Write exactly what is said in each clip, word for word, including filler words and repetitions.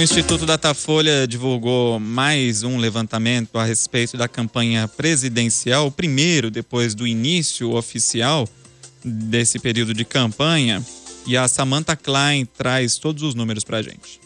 O Instituto Datafolha divulgou mais um levantamento a respeito da campanha presidencial, o primeiro depois do início oficial desse período de campanha. E a Samantha Klein traz todos os números para a gente.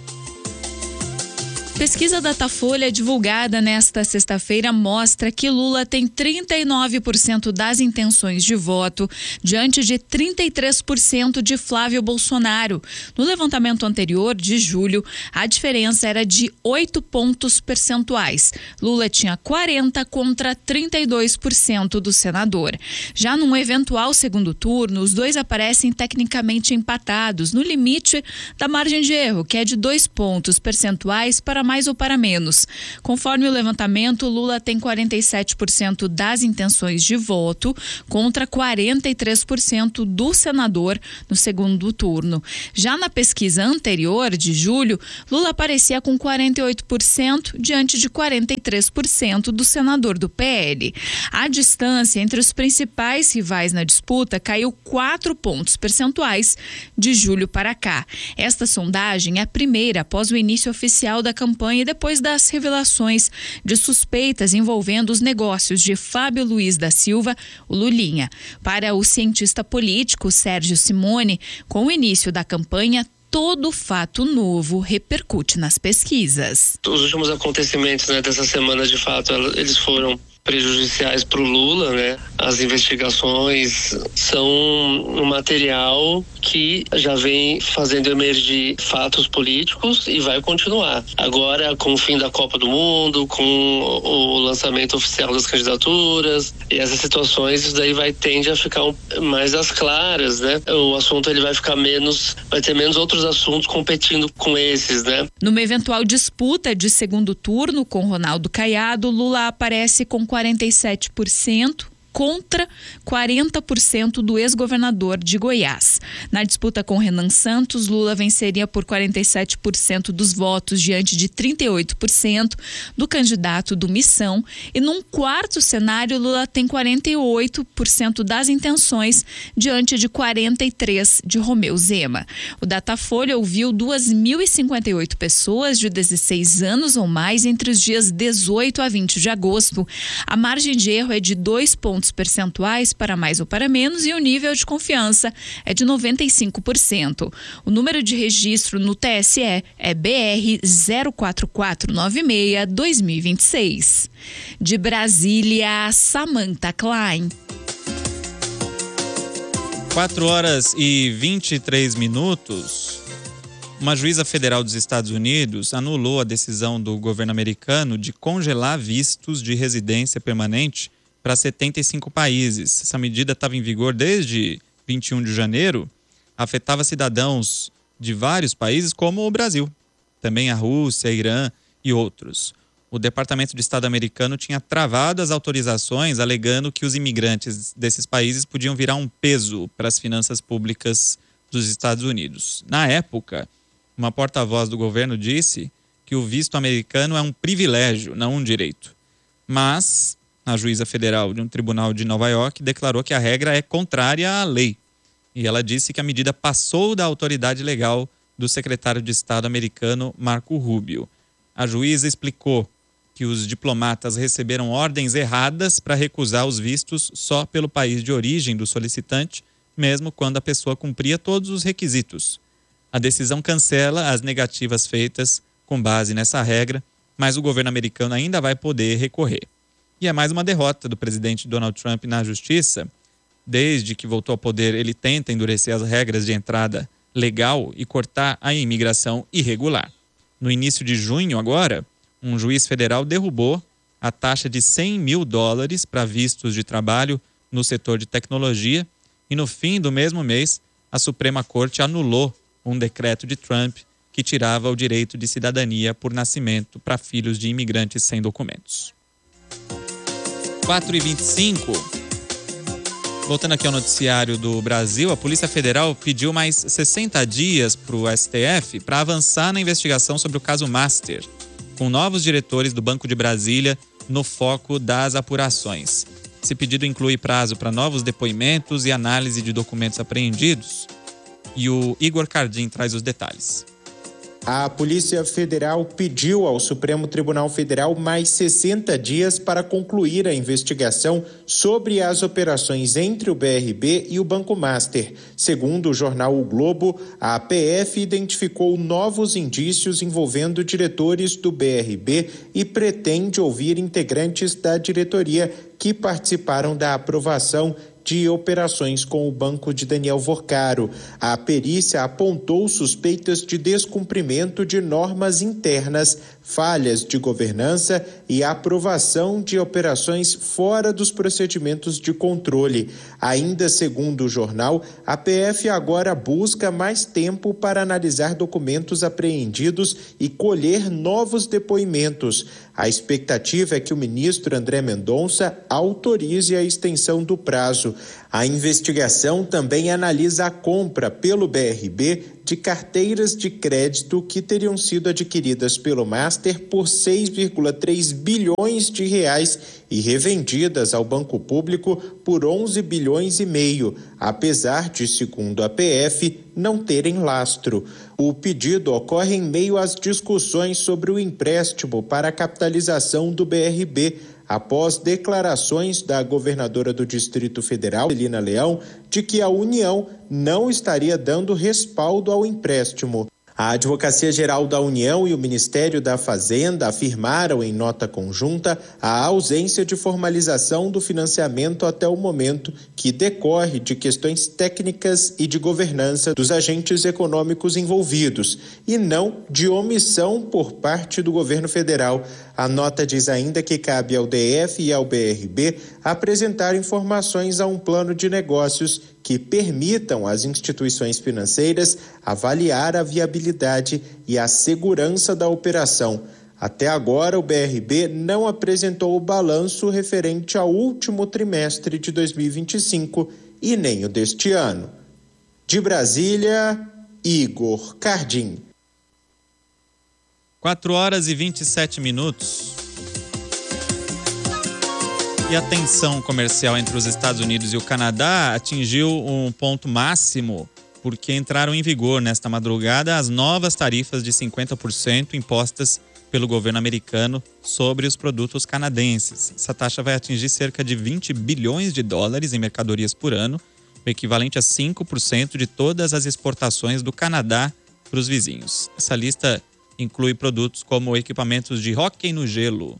Pesquisa Datafolha divulgada nesta sexta-feira mostra que Lula tem trinta e nove por cento das intenções de voto, diante de trinta e três por cento de Flávio Bolsonaro. No levantamento anterior, de julho, a diferença era de oito pontos percentuais. Lula tinha quarenta contra trinta e dois por cento do senador. Já num eventual segundo turno, os dois aparecem tecnicamente empatados, no limite da margem de erro, que é de dois pontos percentuais para mais ou para menos. Conforme o levantamento, Lula tem quarenta e sete por cento das intenções de voto contra quarenta e três por cento do senador no segundo turno. Já na pesquisa anterior, de julho, Lula aparecia com quarenta e oito por cento diante de quarenta e três por cento do senador do P L. A distância entre os principais rivais na disputa caiu quatro pontos percentuais de julho para cá. Esta sondagem é a primeira após o início oficial da campanha e depois das revelações de suspeitas envolvendo os negócios de Fábio Luiz da Silva, o Lulinha. Para o cientista político Sérgio Simone, com o início da campanha, todo fato novo repercute nas pesquisas. Os últimos acontecimentos, né, dessa semana, de fato, eles foram prejudiciais para o Lula, né? As investigações são um material que já vem fazendo emergir fatos políticos e vai continuar. Agora, com o fim da Copa do Mundo, com o lançamento oficial das candidaturas e essas situações, isso daí vai tende a ficar mais às claras, né? O assunto ele vai ficar menos, vai ter menos outros assuntos competindo com esses, né? Numa eventual disputa de segundo turno com Ronaldo Caiado, Lula aparece com quarenta e sete por cento contra quarenta por cento do ex-governador de Goiás. Na disputa com Renan Santos, Lula venceria por quarenta e sete por cento dos votos diante de trinta e oito por cento do candidato do Missão, e num quarto cenário, Lula tem quarenta e oito por cento das intenções diante de quarenta e três por cento de Romeu Zema. O Datafolha ouviu duas mil e cinquenta e oito pessoas de dezesseis anos ou mais entre os dias dezoito a vinte de agosto. A margem de erro é de dois pontos percentuais para mais ou para menos e o nível de confiança é de noventa e cinco por cento. O número de registro no T S E é B R zero quatro quatro nove seis barra dois mil e vinte e seis. De Brasília, Samantha Klein. quatro horas e vinte e três minutos. Uma juíza federal dos Estados Unidos anulou a decisão do governo americano de congelar vistos de residência permanente para setenta e cinco países. Essa medida estava em vigor desde vinte e um de janeiro, afetava cidadãos de vários países, como o Brasil, também a Rússia, Irã e outros. O Departamento de Estado americano tinha travado as autorizações, alegando que os imigrantes desses países podiam virar um peso para as finanças públicas dos Estados Unidos. Na época, uma porta-voz do governo disse que o visto americano é um privilégio, não um direito. Mas a juíza federal de um tribunal de Nova York declarou que a regra é contrária à lei. E ela disse que a medida passou da autoridade legal do secretário de Estado americano Marco Rubio. A juíza explicou que os diplomatas receberam ordens erradas para recusar os vistos só pelo país de origem do solicitante, mesmo quando a pessoa cumpria todos os requisitos. A decisão cancela as negativas feitas com base nessa regra, mas o governo americano ainda vai poder recorrer. E é mais uma derrota do presidente Donald Trump na justiça. Desde que voltou ao poder, ele tenta endurecer as regras de entrada legal e cortar a imigração irregular. No início de junho, agora, um juiz federal derrubou a taxa de cem mil dólares para vistos de trabalho no setor de tecnologia e, no fim do mesmo mês, a Suprema Corte anulou um decreto de Trump que tirava o direito de cidadania por nascimento para filhos de imigrantes sem documentos. quatro e vinte e cinco. Voltando aqui ao noticiário do Brasil, a Polícia Federal pediu mais sessenta dias para o S T F para avançar na investigação sobre o caso Master, com novos diretores do Banco de Brasília no foco das apurações. Esse pedido inclui prazo para novos depoimentos e análise de documentos apreendidos. E o Igor Cardim traz os detalhes. A Polícia Federal pediu ao Supremo Tribunal Federal mais sessenta dias para concluir a investigação sobre as operações entre o B R B e o Banco Master. Segundo o jornal O Globo, a P F identificou novos indícios envolvendo diretores do B R B e pretende ouvir integrantes da diretoria que participaram da aprovação de operações com o banco de Daniel Vorcaro. A perícia apontou suspeitas de descumprimento de normas internas, falhas de governança e aprovação de operações fora dos procedimentos de controle. Ainda segundo o jornal, a P F agora busca mais tempo para analisar documentos apreendidos e colher novos depoimentos. A expectativa é que o ministro André Mendonça autorize a extensão do prazo. A investigação também analisa a compra pelo B R B de carteiras de crédito que teriam sido adquiridas pelo Master por seis vírgula três bilhões de reais e revendidas ao Banco Público por onze bilhões e meio, apesar de, segundo a P F, não terem lastro. O pedido ocorre em meio às discussões sobre o empréstimo para a capitalização do B R B, após declarações da governadora do Distrito Federal, Celina Leão, de que a União não estaria dando respaldo ao empréstimo. A Advocacia Geral da União e o Ministério da Fazenda afirmaram em nota conjunta a ausência de formalização do financiamento até o momento, que decorre de questões técnicas e de governança dos agentes econômicos envolvidos, e não de omissão por parte do governo federal. A nota diz ainda que cabe ao D F e ao B R B apresentar informações a um plano de negócios que permitam às instituições financeiras avaliar a viabilidade e a segurança da operação. Até agora, o B R B não apresentou o balanço referente ao último trimestre de dois mil e vinte e cinco e nem o deste ano. De Brasília, Igor Cardim. quatro horas e vinte e sete minutos. E a tensão comercial entre os Estados Unidos e o Canadá atingiu um ponto máximo porque entraram em vigor nesta madrugada as novas tarifas de cinquenta por cento impostas pelo governo americano sobre os produtos canadenses. Essa taxa vai atingir cerca de vinte bilhões de dólares em mercadorias por ano, o equivalente a cinco por cento de todas as exportações do Canadá para os vizinhos. Essa lista inclui produtos como equipamentos de hóquei no gelo.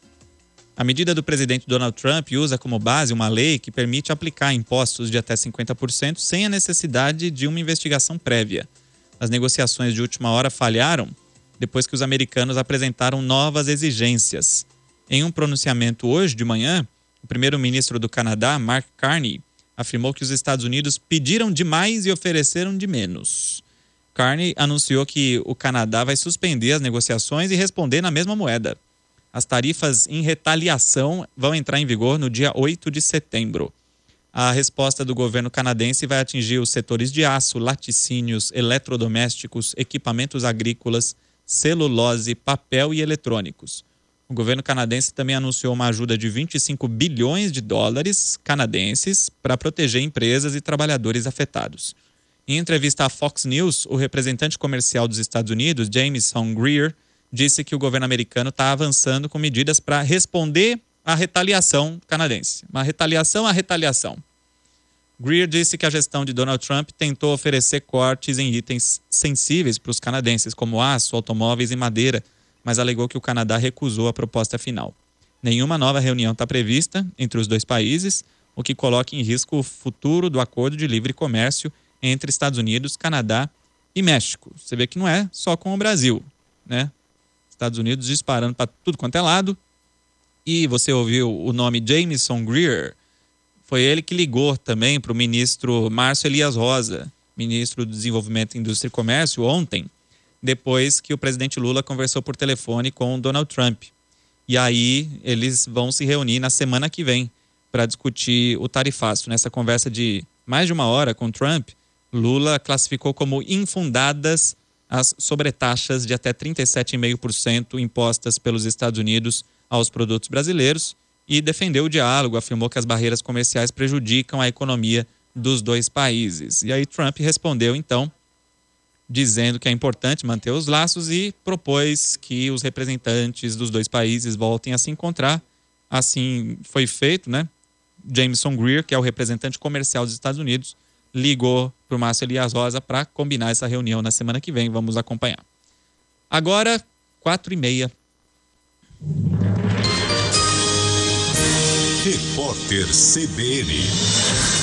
A medida do presidente Donald Trump usa como base uma lei que permite aplicar impostos de até cinquenta por cento sem a necessidade de uma investigação prévia. As negociações de última hora falharam depois que os americanos apresentaram novas exigências. Em um pronunciamento hoje de manhã, o primeiro-ministro do Canadá, Mark Carney, afirmou que os Estados Unidos pediram demais e ofereceram de menos. Carney anunciou que o Canadá vai suspender as negociações e responder na mesma moeda. As tarifas em retaliação vão entrar em vigor no dia oito de setembro. A resposta do governo canadense vai atingir os setores de aço, laticínios, eletrodomésticos, equipamentos agrícolas, celulose, papel e eletrônicos. O governo canadense também anunciou uma ajuda de vinte e cinco bilhões de dólares canadenses para proteger empresas e trabalhadores afetados. Em entrevista à Fox News, o representante comercial dos Estados Unidos, Jamieson Greer, disse que o governo americano está avançando com medidas para responder à retaliação canadense. Uma retaliação à retaliação. Greer disse que a gestão de Donald Trump tentou oferecer cortes em itens sensíveis para os canadenses, como aço, automóveis e madeira, mas alegou que o Canadá recusou a proposta final. Nenhuma nova reunião está prevista entre os dois países, o que coloca em risco o futuro do acordo de livre comércio entre Estados Unidos, Canadá e México. Você vê que não é só com o Brasil, né? Estados Unidos disparando para tudo quanto é lado. E você ouviu o nome Jamieson Greer. Foi ele que ligou também para o ministro Márcio Elias Rosa, ministro do Desenvolvimento, Indústria e Comércio, ontem, depois que o presidente Lula conversou por telefone com o Donald Trump. E aí eles vão se reunir na semana que vem para discutir o tarifaço. Nessa conversa de mais de uma hora com Trump, Lula classificou como infundadas as sobretaxas de até trinta e sete vírgula cinco por cento impostas pelos Estados Unidos aos produtos brasileiros e defendeu o diálogo, afirmou que as barreiras comerciais prejudicam a economia dos dois países. E aí Trump respondeu, então, dizendo que é importante manter os laços e propôs que os representantes dos dois países voltem a se encontrar. Assim foi feito, né? Jameson Greer, que é o representante comercial dos Estados Unidos, ligou para o Márcio Elias Rosa para combinar essa reunião na semana que vem. Vamos acompanhar. Agora, quatro e meia. Repórter C B N.